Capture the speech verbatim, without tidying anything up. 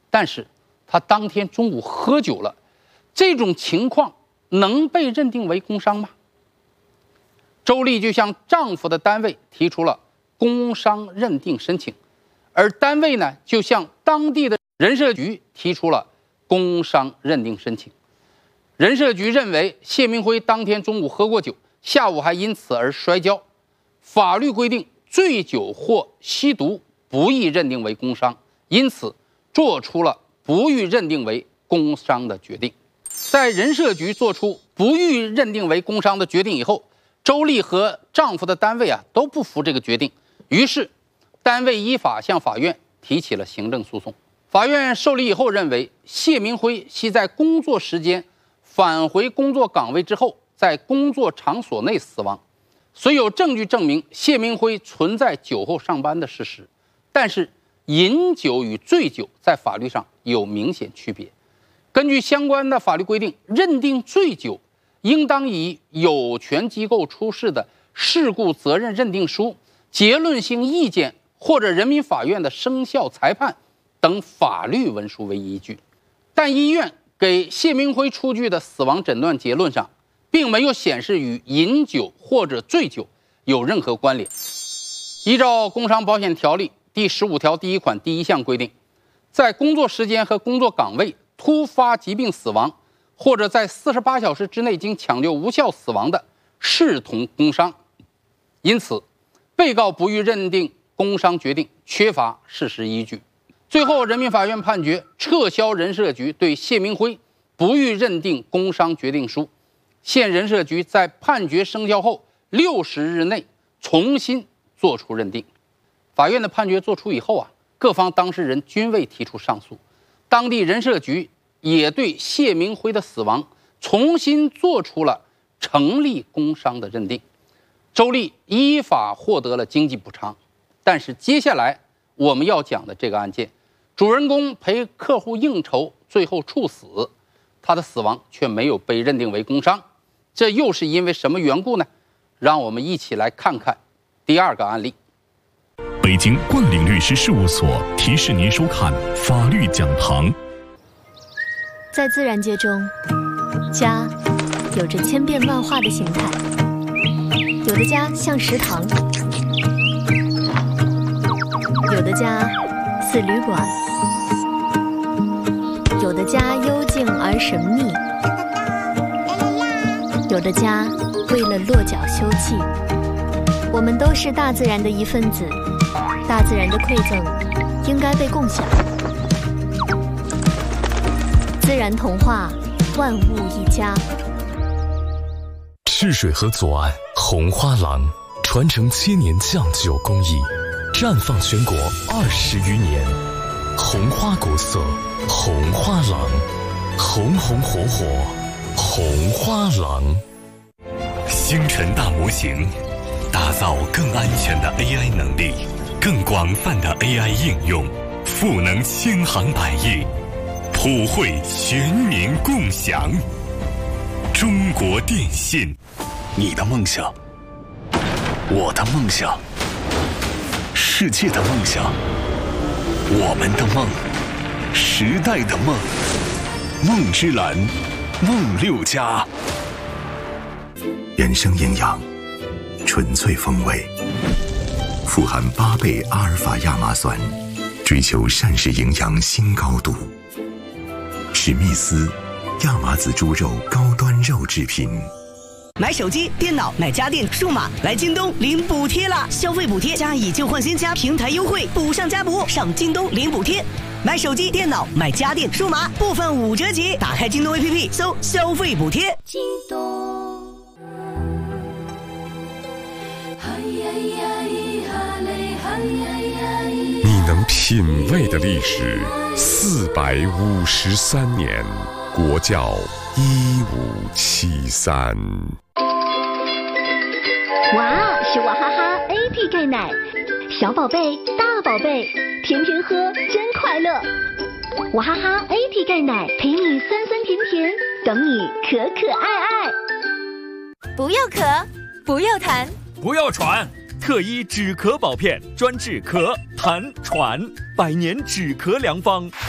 但是他当天中午喝酒了，这种情况能被认定为工伤吗？周丽就向丈夫的单位提出了工伤认定申请，而单位呢就向当地的人社局提出了工伤认定申请。人社局认为谢明辉当天中午喝过酒，下午还因此而摔跤。法律规定，醉酒或吸毒不宜认定为工伤，因此做出了不予认定为工伤的决定。在人社局做出不予认定为工伤的决定以后，周丽和丈夫的单位啊都不服这个决定，于是单位依法向法院提起了行政诉讼。法院受理以后认为，谢明辉系在工作时间返回工作岗位之后，在工作场所内死亡。虽有证据证明谢明辉存在酒后上班的事实，但是饮酒与醉酒在法律上有明显区别。根据相关的法律规定，认定醉酒应当以有权机构出示的事故责任认定书、结论性意见或者人民法院的生效裁判等法律文书为依据。但医院给谢明辉出具的死亡诊断结论上并没有显示与饮酒或者醉酒有任何关联。依照工伤保险条例第十五条第一款第一项规定，在工作时间和工作岗位突发疾病死亡，或者在四十八小时之内经抢救无效死亡的，视同工伤。因此，被告不予认定工伤决定缺乏事实依据。最后，人民法院判决撤销人社局对谢明辉不予认定工伤决定书。县人社局在判决生效后六十日内重新作出认定。法院的判决作出以后啊，各方当事人均未提出上诉，当地人社局也对谢明辉的死亡重新做出了成立工伤的认定。周丽依法获得了经济补偿。但是接下来我们要讲的这个案件，主人公陪客户应酬最后猝死，他的死亡却没有被认定为工伤，这又是因为什么缘故呢？让我们一起来看看第二个案例。 北京冠岭律师事务所提示您收看法律讲堂。 在自然界中，家有着千变万化的形态，有的家像食堂，有的家似旅馆，有的家幽静而神秘，有的家为了落脚休憩。我们都是大自然的一份子，大自然的馈赠应该被共享。自然童话，万物一家。 赤水河左岸红花廊，传承千年酱酒工艺，绽放全国二十余年。红花古色，红花廊，红红火火，红花廊。星辰大模型，打造更安全的 A I 能力，更广泛的 A I 应用，赋能千行百业，普惠全民共享。中国电信，你的梦想，我的梦想，世界的梦想，我们的梦，时代的梦，梦之蓝，梦六家。 原生营养，纯粹风味，富含八倍阿尔法亚麻酸，追求膳食营养新高度。史密斯亚麻籽猪肉高端肉制品。 买手机、电脑、买家电、数码，来京东领补贴啦！消费补贴加以旧换新加平台优惠，补上加补，上京东领补贴。买手机、电脑、买家电、数码，部分五折起。打开京东 A P P， 搜消费补贴。京东。 你能品味的历史，四百五十三年，国窖一五七三。 哇，是娃哈哈 A P 钙奶，小宝贝、大宝贝，天天喝真快乐。娃哈哈 A P 钙奶陪你酸酸甜甜，等你可可爱爱。 不要咳，不要痰， 不要喘。特医止咳保片，专治咳、痰、喘，百年止咳良方。